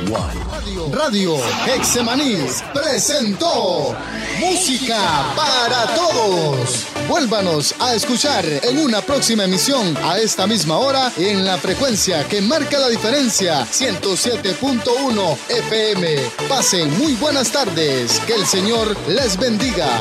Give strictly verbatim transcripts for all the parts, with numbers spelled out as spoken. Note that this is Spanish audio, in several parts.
Radio, Radio Hexemaníes presentó Música para Todos. Vuélvanos a escuchar en una próxima emisión a esta misma hora en la frecuencia que marca la diferencia, ciento siete punto uno F M. Pasen muy buenas tardes. Que el Señor les bendiga.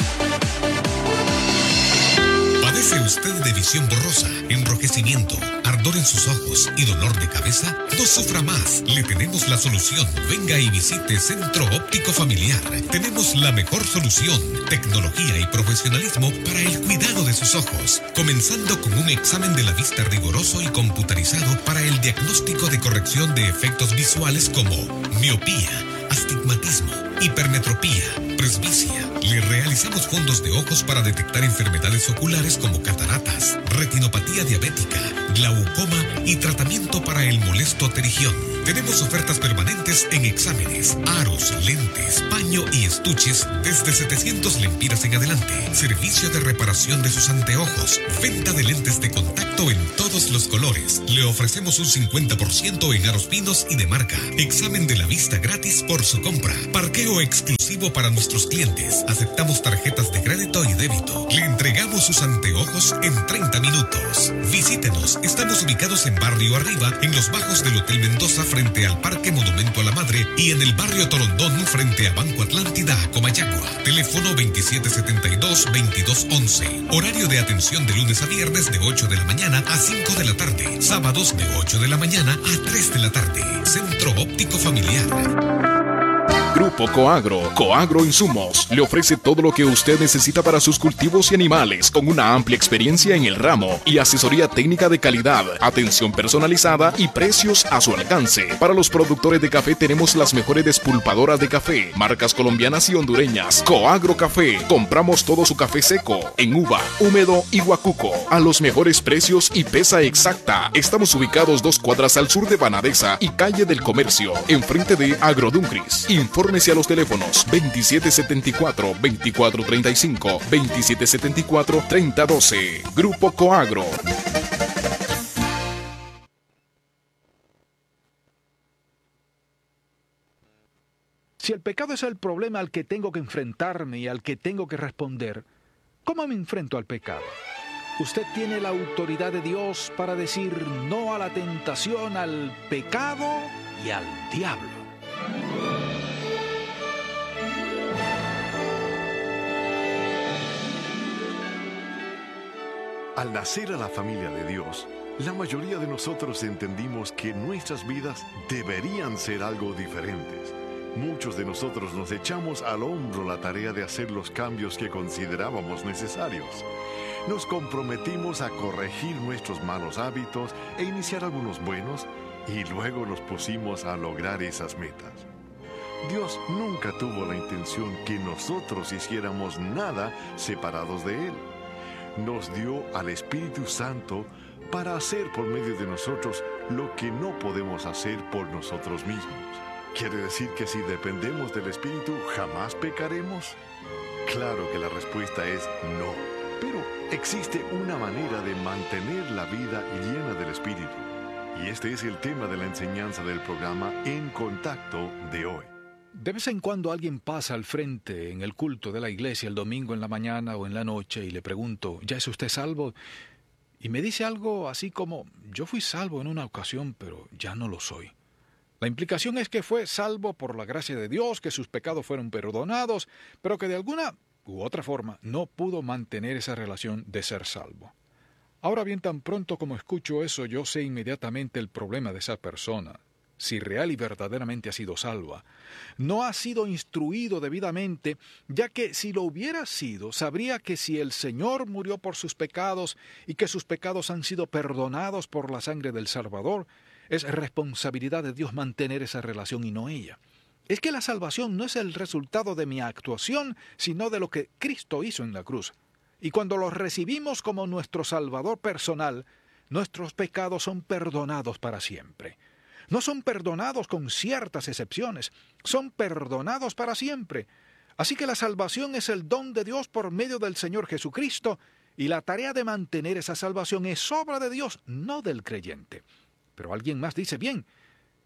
¿Padece usted de visión borrosa, enrojecimiento, ardor en sus ojos y dolor de cabeza? No sufra más, le tenemos la solución. Venga y visite Centro Óptico Familiar. Tenemos la mejor solución, tecnología y profesionalismo para el cuidado de sus ojos, comenzando con un examen de la vista riguroso y computarizado para el diagnóstico de corrección de efectos visuales como miopía, astigmatismo, hipermetropía, presbicia. Le realizamos fondos de ojos para detectar enfermedades oculares como cataratas, retinopatía diabética, glaucoma y tratamiento para el molesto pterigión. Tenemos ofertas permanentes en exámenes, aros, lentes, paño y estuches desde setecientos lempiras en adelante. Servicio de reparación de sus anteojos. Venta de lentes de contacto en todos los colores. Le ofrecemos un cincuenta por ciento en aros finos y de marca. Examen de la vista gratis por su compra. Parqueo exclusivo para nuestros clientes. Aceptamos tarjetas de crédito y débito. Le entregamos sus anteojos en treinta minutos. Visítenos. Estamos ubicados en Barrio Arriba, en los bajos del Hotel Mendoza, frente al Parque Monumento a la Madre, y en el Barrio Torondón, frente a Banco Atlántida, Comayagua. Teléfono veintisiete setenta y dos, veintidós once. Horario de atención de lunes a viernes de ocho de la mañana a cinco de la tarde. Sábados de ocho de la mañana a tres de la tarde. Centro Óptico Familiar. Grupo Coagro, Coagro Insumos, le ofrece todo lo que usted necesita para sus cultivos y animales, con una amplia experiencia en el ramo y asesoría técnica de calidad, atención personalizada y precios a su alcance. Para los productores de café tenemos las mejores despulpadoras de café, marcas colombianas y hondureñas. Coagro Café, compramos todo su café seco, en uva, húmedo y guacuco, a los mejores precios y pesa exacta. Estamos ubicados dos cuadras al sur de Banadesa y calle del Comercio, enfrente de Agroduncris. Infórmese a los teléfonos veintisiete setenta y cuatro, veinticuatro treinta y cinco, veintisiete setenta y cuatro, treinta doce. Grupo Coagro. Si el pecado es el problema al que tengo que enfrentarme y al que tengo que responder, ¿cómo me enfrento al pecado? Usted tiene la autoridad de Dios para decir no a la tentación, al pecado y al diablo. Al nacer a la familia de Dios, la mayoría de nosotros entendimos que nuestras vidas deberían ser algo diferentes. Muchos de nosotros nos echamos al hombro la tarea de hacer los cambios que considerábamos necesarios. Nos comprometimos a corregir nuestros malos hábitos e iniciar algunos buenos, y luego nos pusimos a lograr esas metas. Dios nunca tuvo la intención que nosotros hiciéramos nada separados de Él. Nos dio al Espíritu Santo para hacer por medio de nosotros lo que no podemos hacer por nosotros mismos. ¿Quiere decir que si dependemos del Espíritu jamás pecaremos? Claro que la respuesta es no. Pero existe una manera de mantener la vida llena del Espíritu. Y este es el tema de la enseñanza del programa En Contacto de hoy. De vez en cuando alguien pasa al frente en el culto de la iglesia el domingo en la mañana o en la noche y le pregunto, ¿ya es usted salvo? Y me dice algo así como, yo fui salvo en una ocasión, pero ya no lo soy. La implicación es que fue salvo por la gracia de Dios, que sus pecados fueron perdonados, pero que de alguna u otra forma no pudo mantener esa relación de ser salvo. Ahora bien, tan pronto como escucho eso, yo sé inmediatamente el problema de esa persona. Si real y verdaderamente ha sido salva, no ha sido instruido debidamente, ya que si lo hubiera sido, sabría que si el Señor murió por sus pecados y que sus pecados han sido perdonados por la sangre del Salvador, es responsabilidad de Dios mantener esa relación y no ella. Es que la salvación no es el resultado de mi actuación, sino de lo que Cristo hizo en la cruz. Y cuando lo recibimos como nuestro Salvador personal, nuestros pecados son perdonados para siempre. No son perdonados con ciertas excepciones, son perdonados para siempre. Así que la salvación es el don de Dios por medio del Señor Jesucristo, y la tarea de mantener esa salvación es obra de Dios, no del creyente. Pero alguien más dice, bien,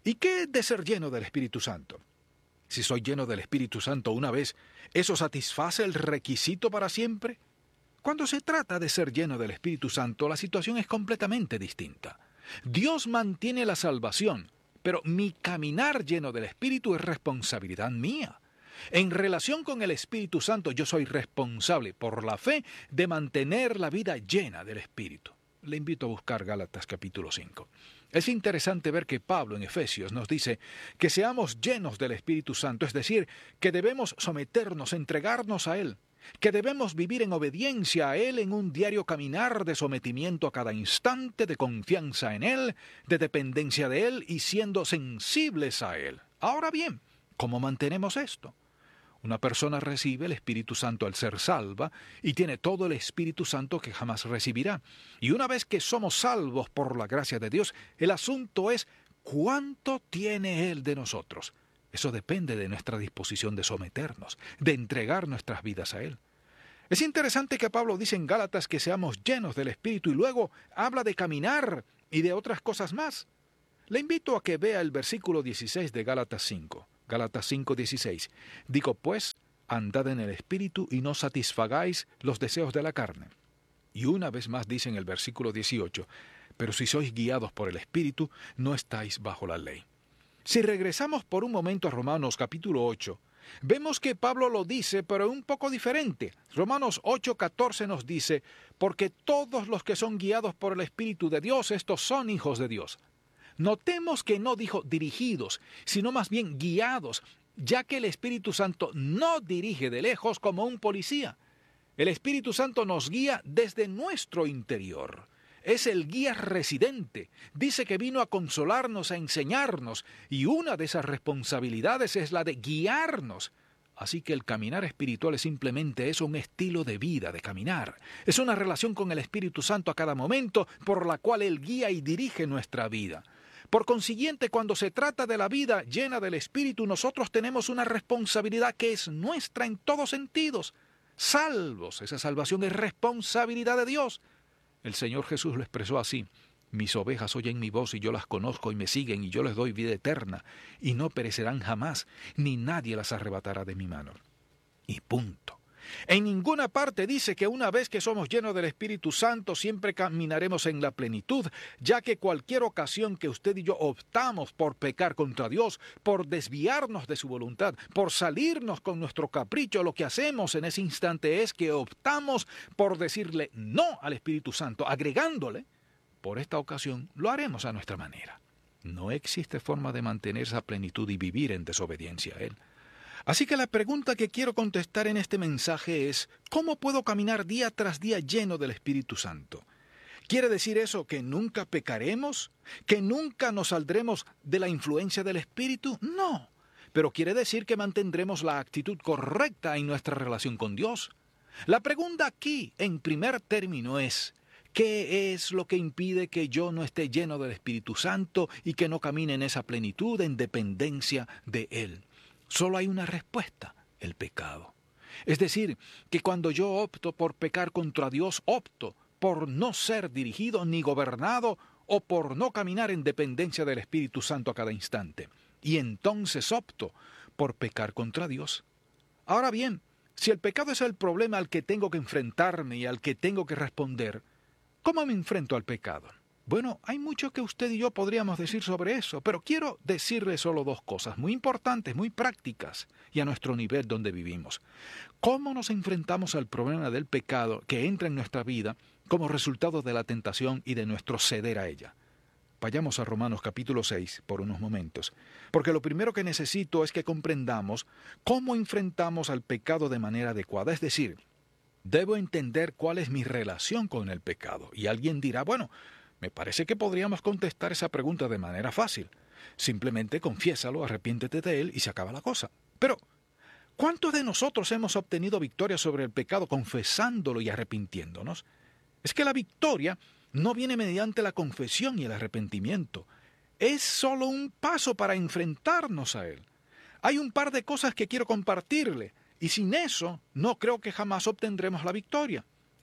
¿Y qué de ser lleno del Espíritu Santo? Si soy lleno del Espíritu Santo una vez, ¿eso satisface el requisito para siempre? Cuando se trata de ser lleno del Espíritu Santo, la situación es completamente distinta. Dios mantiene la salvación, pero mi caminar lleno del Espíritu es responsabilidad mía. En relación con el Espíritu Santo, yo soy responsable por la fe de mantener la vida llena del Espíritu. Le invito a buscar Gálatas capítulo cinco. Es interesante ver que Pablo en Efesios nos dice que seamos llenos del Espíritu Santo, es decir, que debemos someternos, entregarnos a Él, que debemos vivir en obediencia a Él en un diario caminar de sometimiento a cada instante, de confianza en Él, de dependencia de Él y siendo sensibles a Él. Ahora bien, ¿cómo mantenemos esto? Una persona recibe el Espíritu Santo al ser salva y tiene todo el Espíritu Santo que jamás recibirá. Y una vez que somos salvos por la gracia de Dios, el asunto es ¿cuánto tiene Él de nosotros? Eso depende de nuestra disposición de someternos, de entregar nuestras vidas a Él. Es interesante que Pablo dice en Gálatas que seamos llenos del Espíritu y luego habla de caminar y de otras cosas más. Le invito a que vea el versículo dieciséis de Gálatas cinco. Gálatas cinco, dieciséis. Digo pues, andad en el Espíritu y no satisfagáis los deseos de la carne. Y una vez más dice en el versículo dieciocho, pero si sois guiados por el Espíritu, no estáis bajo la ley. Si regresamos por un momento a Romanos capítulo ocho, vemos que Pablo lo dice, pero un poco diferente. Romanos ocho, catorce nos dice, porque todos los que son guiados por el Espíritu de Dios, estos son hijos de Dios. Notemos que no dijo dirigidos, sino más bien guiados, ya que el Espíritu Santo no dirige de lejos como un policía. El Espíritu Santo nos guía desde nuestro interior. Es el guía residente. Dice que vino a consolarnos, a enseñarnos, y una de esas responsabilidades es la de guiarnos. Así que el caminar espiritual es simplemente eso, un estilo de vida, de caminar. Es una relación con el Espíritu Santo a cada momento por la cual Él guía y dirige nuestra vida. Por consiguiente, cuando se trata de la vida llena del Espíritu, nosotros tenemos una responsabilidad que es nuestra en todos sentidos. Salvos, esa salvación es responsabilidad de Dios. El Señor Jesús lo expresó así: mis ovejas oyen mi voz y yo las conozco y me siguen y yo les doy vida eterna y no perecerán jamás, ni nadie las arrebatará de mi mano. Y punto. En ninguna parte dice que una vez que somos llenos del Espíritu Santo siempre caminaremos en la plenitud, ya que cualquier ocasión que usted y yo optamos por pecar contra Dios, por desviarnos de su voluntad, por salirnos con nuestro capricho, lo que hacemos en ese instante es que optamos por decirle no al Espíritu Santo, agregándole, por esta ocasión lo haremos a nuestra manera. No existe forma de mantener esa plenitud y vivir en desobediencia a Él. Así que la pregunta que quiero contestar en este mensaje es, ¿cómo puedo caminar día tras día lleno del Espíritu Santo? ¿Quiere decir eso que nunca pecaremos? ¿Que nunca nos saldremos de la influencia del Espíritu? No, pero quiere decir que mantendremos la actitud correcta en nuestra relación con Dios. La pregunta aquí, en primer término, es, ¿qué es lo que impide que yo no esté lleno del Espíritu Santo y que no camine en esa plenitud, en dependencia de Él? Solo hay una respuesta: el pecado. Es decir, que cuando yo opto por pecar contra Dios, opto por no ser dirigido ni gobernado o por no caminar en dependencia del Espíritu Santo a cada instante. Y entonces opto por pecar contra Dios. Ahora bien, si el pecado es el problema al que tengo que enfrentarme y al que tengo que responder, ¿cómo me enfrento al pecado? Bueno, hay mucho que usted y yo podríamos decir sobre eso, pero quiero decirle solo dos cosas muy importantes, muy prácticas, y a nuestro nivel donde vivimos. ¿Cómo nos enfrentamos al problema del pecado que entra en nuestra vida como resultado de la tentación y de nuestro ceder a ella? Vayamos a Romanos capítulo seis por unos momentos, porque lo primero que necesito es que comprendamos cómo enfrentamos al pecado de manera adecuada, es decir, debo entender cuál es mi relación con el pecado. Y alguien dirá, bueno, me parece que podríamos contestar esa pregunta de manera fácil. Simplemente confiésalo, arrepiéntete de él y se acaba la cosa. Pero, ¿cuántos de nosotros hemos obtenido victoria sobre el pecado confesándolo y arrepintiéndonos? Es que la victoria no viene mediante la confesión y el arrepentimiento. Es solo un paso para enfrentarnos a él. Hay un par de cosas que quiero compartirle, y sin eso no creo que jamás obtendremos la victoria.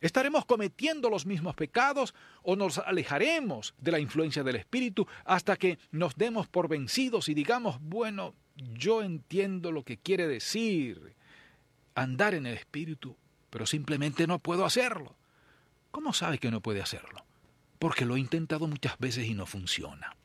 ¿Estaremos cometiendo los mismos pecados o nos alejaremos de la influencia del Espíritu hasta que nos demos por vencidos y digamos, bueno, yo entiendo lo que quiere decir andar en el Espíritu, pero simplemente no puedo hacerlo? ¿Cómo sabe que no puede hacerlo? Porque lo he intentado muchas veces y no funciona.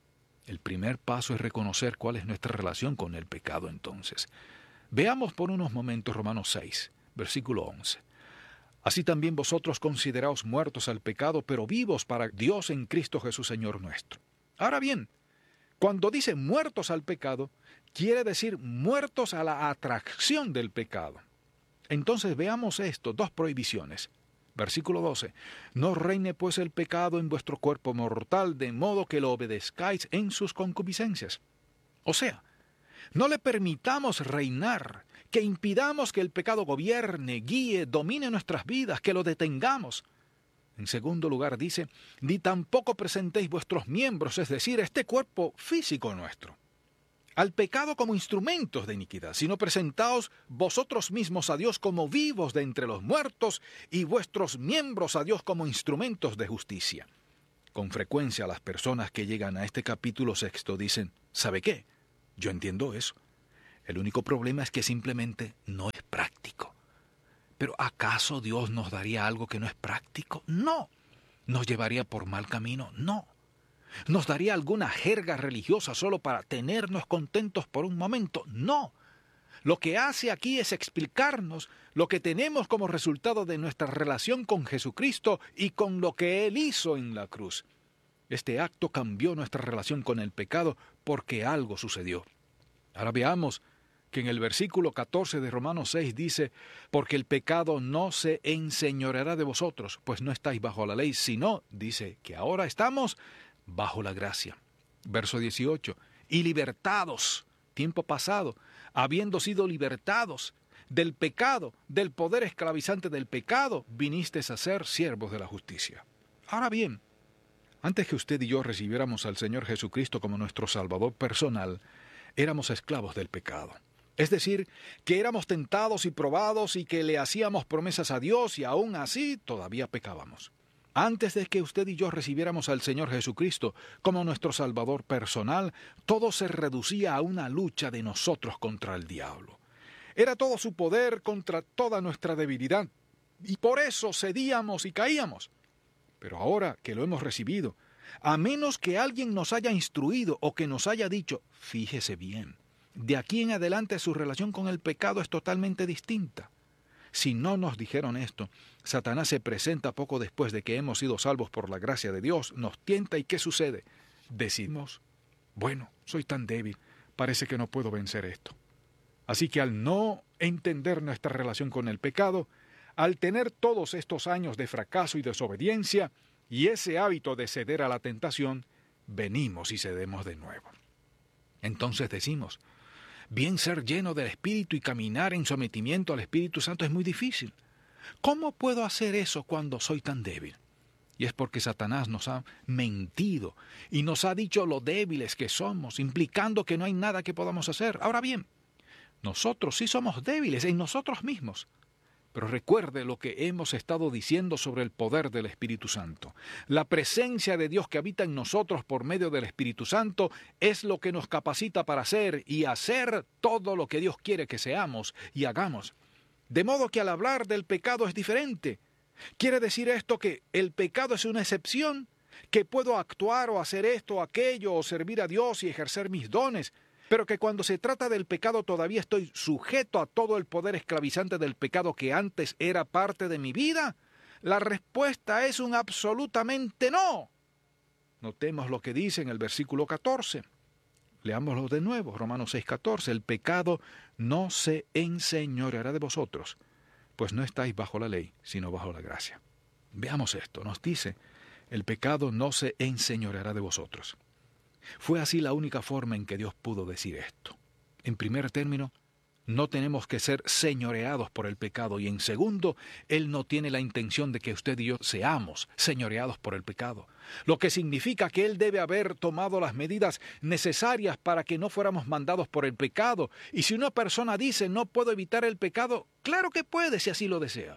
El primer paso es reconocer cuál es nuestra relación con el pecado entonces. Veamos por unos momentos Romanos seis, versículo once. Así también vosotros consideraos muertos al pecado, pero vivos para Dios en Cristo Jesús Señor nuestro. Ahora bien, cuando dice muertos al pecado, quiere decir muertos a la atracción del pecado. Entonces veamos esto, dos prohibiciones. Versículo doce. No reine pues el pecado en vuestro cuerpo mortal, de modo que lo obedezcáis en sus concupiscencias. O sea, no le permitamos reinar, que impidamos que el pecado gobierne, guíe, domine nuestras vidas, que lo detengamos. En segundo lugar dice, ni tampoco presentéis vuestros miembros, es decir, este cuerpo físico nuestro, al pecado como instrumentos de iniquidad, sino presentaos vosotros mismos a Dios como vivos de entre los muertos y vuestros miembros a Dios como instrumentos de justicia. Con frecuencia las personas que llegan a este capítulo sexto dicen, ¿sabe qué? Yo entiendo eso. El único problema es que simplemente no es práctico. ¿Pero acaso Dios nos daría algo que no es práctico? No. ¿Nos llevaría por mal camino? No. ¿Nos daría alguna jerga religiosa solo para tenernos contentos por un momento? No. Lo que hace aquí es explicarnos lo que tenemos como resultado de nuestra relación con Jesucristo y con lo que Él hizo en la cruz. Este acto cambió nuestra relación con el pecado porque algo sucedió. Ahora veamos que en el versículo catorce de Romanos seis dice, porque el pecado no se enseñoreará de vosotros, pues no estáis bajo la ley, sino, dice, que ahora estamos bajo la gracia. Verso dieciocho, y libertados, tiempo pasado, habiendo sido libertados del pecado, del poder esclavizante del pecado, vinisteis a ser siervos de la justicia. Ahora bien, antes que usted y yo recibiéramos al Señor Jesucristo como nuestro Salvador personal, éramos esclavos del pecado. Es decir, que éramos tentados y probados y que le hacíamos promesas a Dios y aún así todavía pecábamos. Antes de que usted y yo recibiéramos al Señor Jesucristo como nuestro Salvador personal, todo se reducía a una lucha de nosotros contra el diablo. Era todo su poder contra toda nuestra debilidad, y por eso cedíamos y caíamos. Pero ahora que lo hemos recibido, a menos que alguien nos haya instruido o que nos haya dicho, fíjese bien, de aquí en adelante su relación con el pecado es totalmente distinta. Si no nos dijeron esto, Satanás se presenta poco después de que hemos sido salvos por la gracia de Dios, nos tienta y ¿qué sucede? Decimos, bueno, soy tan débil, parece que no puedo vencer esto. Así que al no entender nuestra relación con el pecado, al tener todos estos años de fracaso y desobediencia y ese hábito de ceder a la tentación, venimos y cedemos de nuevo. Entonces decimos, bien ser lleno del Espíritu y caminar en sometimiento al Espíritu Santo es muy difícil. ¿Cómo puedo hacer eso cuando soy tan débil? Y es porque Satanás nos ha mentido y nos ha dicho lo débiles que somos, implicando que no hay nada que podamos hacer. Ahora bien, nosotros sí somos débiles en nosotros mismos. Pero recuerde lo que hemos estado diciendo sobre el poder del Espíritu Santo. La presencia de Dios que habita en nosotros por medio del Espíritu Santo es lo que nos capacita para hacer y hacer todo lo que Dios quiere que seamos y hagamos. De modo que al hablar del pecado es diferente. ¿Quiere decir esto que el pecado es una excepción? ¿Que puedo actuar o hacer esto o aquello o servir a Dios y ejercer mis dones? Pero que cuando se trata del pecado todavía estoy sujeto a todo el poder esclavizante del pecado que antes era parte de mi vida. La respuesta es un absolutamente no. Notemos lo que dice en el versículo catorce. Leámoslo de nuevo, Romanos seis, catorce. El pecado no se enseñoreará de vosotros, pues no estáis bajo la ley, sino bajo la gracia. Veamos esto, nos dice, el pecado no se enseñoreará de vosotros. Fue así la única forma en que Dios pudo decir esto. En primer término, no tenemos que ser señoreados por el pecado. Y en segundo, Él no tiene la intención de que usted y yo seamos señoreados por el pecado. Lo que significa que Él debe haber tomado las medidas necesarias para que no fuéramos mandados por el pecado. Y si una persona dice, no puedo evitar el pecado, claro que puede si así lo desea.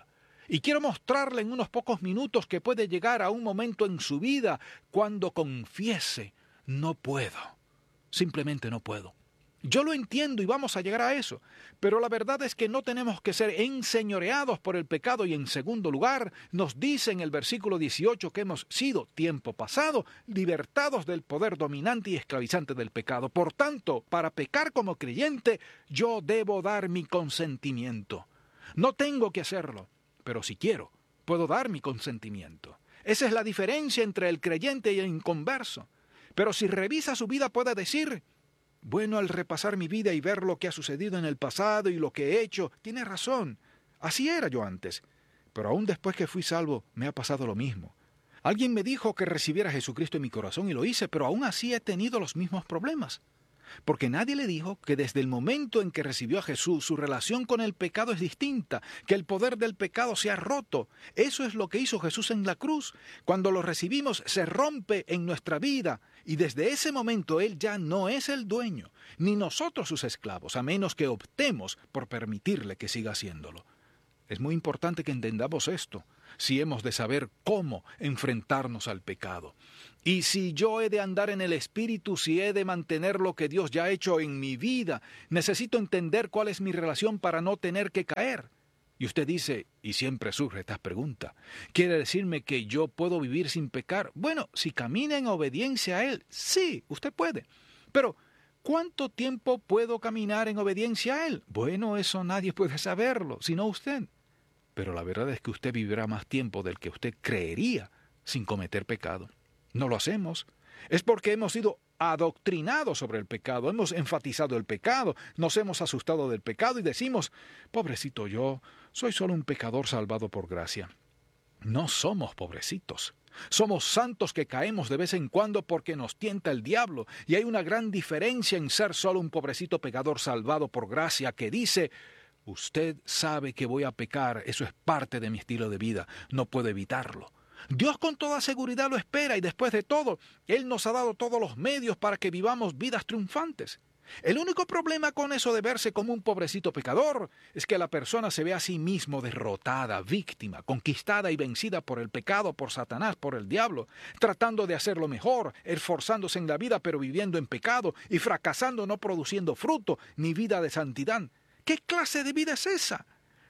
Y quiero mostrarle en unos pocos minutos que puede llegar a un momento en su vida cuando confiese, no puedo, simplemente no puedo. Yo lo entiendo y vamos a llegar a eso, pero la verdad es que no tenemos que ser enseñoreados por el pecado y en segundo lugar nos dice en el versículo dieciocho que hemos sido, tiempo pasado, libertados del poder dominante y esclavizante del pecado. Por tanto, para pecar como creyente, yo debo dar mi consentimiento. No tengo que hacerlo, pero si quiero, puedo dar mi consentimiento. Esa es la diferencia entre el creyente y el inconverso. Pero si revisa su vida puede decir, bueno, al repasar mi vida y ver lo que ha sucedido en el pasado y lo que he hecho, tiene razón. Así era yo antes. Pero aún después que fui salvo, me ha pasado lo mismo. Alguien me dijo que recibiera a Jesucristo en mi corazón y lo hice, pero aún así he tenido los mismos problemas. Porque nadie le dijo que desde el momento en que recibió a Jesús, su relación con el pecado es distinta, que el poder del pecado se ha roto. Eso es lo que hizo Jesús en la cruz. Cuando lo recibimos, se rompe en nuestra vida, y desde ese momento Él ya no es el dueño, ni nosotros sus esclavos, a menos que optemos por permitirle que siga haciéndolo. Es muy importante que entendamos esto, si hemos de saber cómo enfrentarnos al pecado. Y si yo he de andar en el Espíritu, si he de mantener lo que Dios ya ha hecho en mi vida, necesito entender cuál es mi relación para no tener que caer. Y usted dice, y siempre surge esta pregunta, ¿quiere decirme que yo puedo vivir sin pecar? Bueno, si camina en obediencia a Él, sí, usted puede. Pero, ¿cuánto tiempo puedo caminar en obediencia a Él? Bueno, eso nadie puede saberlo, sino usted. Pero la verdad es que usted vivirá más tiempo del que usted creería sin cometer pecado. No lo hacemos. Es porque hemos sido adoctrinados sobre el pecado, hemos enfatizado el pecado, nos hemos asustado del pecado y decimos, pobrecito yo, soy solo un pecador salvado por gracia. No somos pobrecitos. Somos santos que caemos de vez en cuando porque nos tienta el diablo, y hay una gran diferencia en ser solo un pobrecito pecador salvado por gracia que dice, usted sabe que voy a pecar, eso es parte de mi estilo de vida, no puedo evitarlo. Dios con toda seguridad lo espera y después de todo, Él nos ha dado todos los medios para que vivamos vidas triunfantes. El único problema con eso de verse como un pobrecito pecador es que la persona se ve a sí mismo derrotada, víctima, conquistada y vencida por el pecado, por Satanás, por el diablo, tratando de hacerlo mejor, esforzándose en la vida pero viviendo en pecado y fracasando no produciendo fruto ni vida de santidad. ¿Qué clase de vida es esa?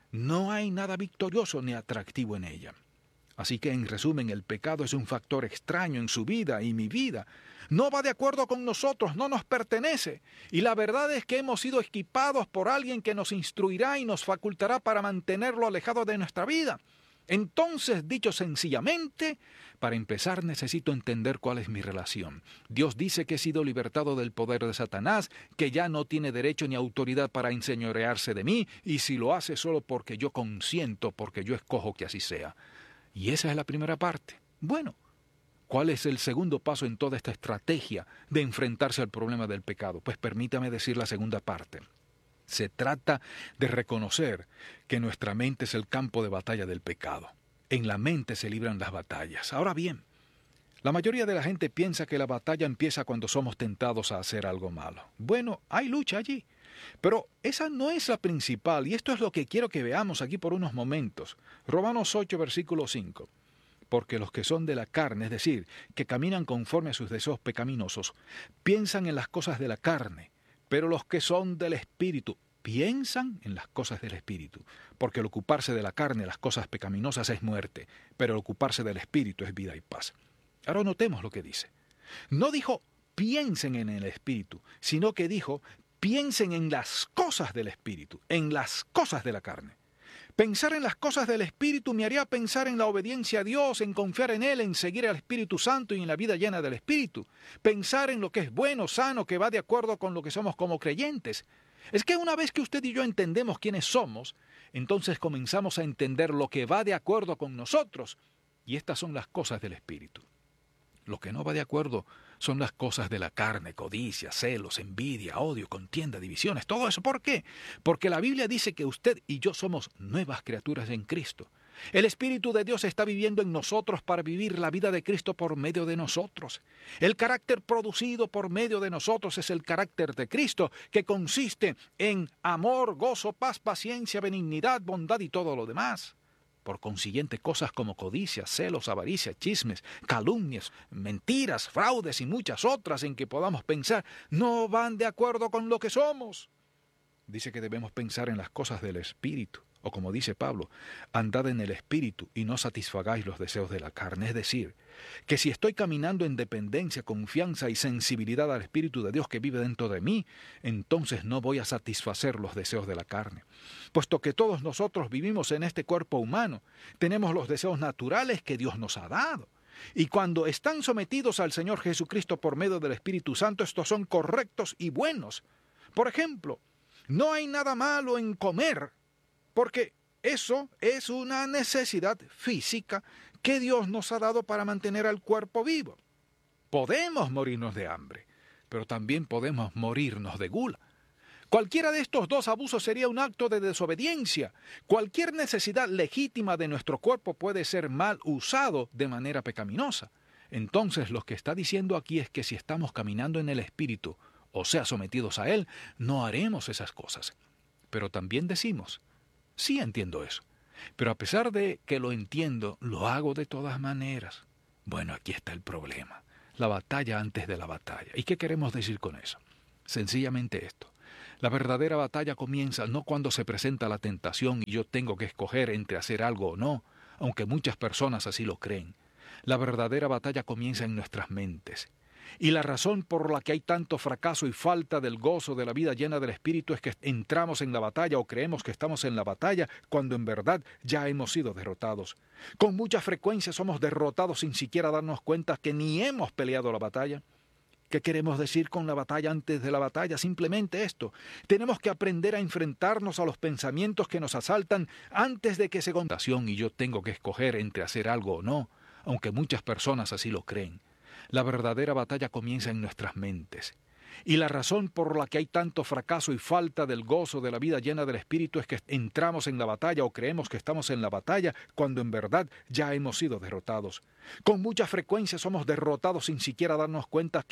No hay nada victorioso ni atractivo en ella. Así que, en resumen, el pecado es un factor extraño en su vida y mi vida. No va de acuerdo con nosotros, no nos pertenece. Y la verdad es que hemos sido equipados por alguien que nos instruirá y nos facultará para mantenerlo alejado de nuestra vida. Entonces, dicho sencillamente, para empezar necesito entender cuál es mi relación. Dios dice que he sido libertado del poder de Satanás, que ya no tiene derecho ni autoridad para enseñorearse de mí, y si lo hace solo porque yo consiento, porque yo escojo que así sea. Y esa es la primera parte. Bueno, ¿cuál es el segundo paso en toda esta estrategia de enfrentarse al problema del pecado? Pues permítame decir la segunda parte. Se trata de reconocer que nuestra mente es el campo de batalla del pecado. En la mente se libran las batallas. Ahora bien, la mayoría de la gente piensa que la batalla empieza cuando somos tentados a hacer algo malo. Bueno, hay lucha allí. Pero esa no es la principal, y esto es lo que quiero que veamos aquí por unos momentos. Romanos ocho, versículo cinco. Porque los que son de la carne, es decir, que caminan conforme a sus deseos pecaminosos, piensan en las cosas de la carne, pero los que son del Espíritu, piensan en las cosas del Espíritu. Porque el ocuparse de la carne, las cosas pecaminosas, es muerte, pero el ocuparse del Espíritu es vida y paz. Ahora notemos lo que dice. No dijo, piensen en el Espíritu, sino que dijo, piensen en las cosas del Espíritu, en las cosas de la carne. Pensar en las cosas del Espíritu me haría pensar en la obediencia a Dios, en confiar en Él, en seguir al Espíritu Santo y en la vida llena del Espíritu. Pensar en lo que es bueno, sano, que va de acuerdo con lo que somos como creyentes. Es que una vez que usted y yo entendemos quiénes somos, entonces comenzamos a entender lo que va de acuerdo con nosotros. Y estas son las cosas del Espíritu. Lo que no va de acuerdo son las cosas de la carne, codicia, celos, envidia, odio, contienda, divisiones, todo eso. ¿Por qué? Porque la Biblia dice que usted y yo somos nuevas criaturas en Cristo. El Espíritu de Dios está viviendo en nosotros para vivir la vida de Cristo por medio de nosotros. El carácter producido por medio de nosotros es el carácter de Cristo, que consiste en amor, gozo, paz, paciencia, benignidad, bondad y todo lo demás. Por consiguiente, cosas como codicia, celos, avaricia, chismes, calumnias, mentiras, fraudes y muchas otras en que podamos pensar no van de acuerdo con lo que somos. Dice que debemos pensar en las cosas del Espíritu, o como dice Pablo, andad en el Espíritu y no satisfagáis los deseos de la carne. Es decir, que si estoy caminando en dependencia, confianza y sensibilidad al Espíritu de Dios que vive dentro de mí, entonces no voy a satisfacer los deseos de la carne. Puesto que todos nosotros vivimos en este cuerpo humano, tenemos los deseos naturales que Dios nos ha dado. Y cuando están sometidos al Señor Jesucristo por medio del Espíritu Santo, estos son correctos y buenos. Por ejemplo, no hay nada malo en comer, porque eso es una necesidad física que Dios nos ha dado para mantener al cuerpo vivo. Podemos morirnos de hambre, pero también podemos morirnos de gula. Cualquiera de estos dos abusos sería un acto de desobediencia. Cualquier necesidad legítima de nuestro cuerpo puede ser mal usado de manera pecaminosa. Entonces, lo que está diciendo aquí es que si estamos caminando en el Espíritu, o sea, sometidos a Él, no haremos esas cosas. Pero también decimos, sí entiendo eso, pero a pesar de que lo entiendo, lo hago de todas maneras. Bueno, aquí está el problema, la batalla antes de la batalla. ¿Y qué queremos decir con eso? Sencillamente esto. La verdadera batalla comienza no cuando se presenta la tentación y yo tengo que escoger entre hacer algo o no, aunque muchas personas así lo creen. La verdadera batalla comienza en nuestras mentes. Y la razón por la que hay tanto fracaso y falta del gozo de la vida llena del Espíritu es que entramos en la batalla o creemos que estamos en la batalla cuando en verdad ya hemos sido derrotados. Con mucha frecuencia somos derrotados sin siquiera darnos cuenta que ni hemos peleado la batalla. ¿Qué queremos decir con la batalla antes de la batalla? Simplemente esto. Tenemos que aprender a enfrentarnos a los pensamientos que nos asaltan antes de que se contación y yo tengo que escoger entre hacer algo o no, aunque muchas personas así lo creen. La verdadera batalla comienza en nuestras mentes. Y la razón por la que hay tanto fracaso y falta del gozo de la vida llena del Espíritu es que entramos en la batalla o creemos que estamos en la batalla cuando en verdad ya hemos sido derrotados. Con mucha frecuencia somos derrotados sin siquiera darnos cuenta que